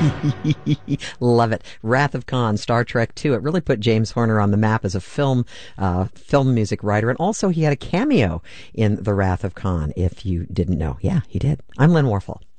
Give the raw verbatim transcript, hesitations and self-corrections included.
Love it. Wrath of Khan, Star Trek two. It really put James Horner on the map as a film uh, film music writer. And also he had a cameo in The Wrath of Khan, if you didn't know. Yeah, he did. I'm Lynn Warfel.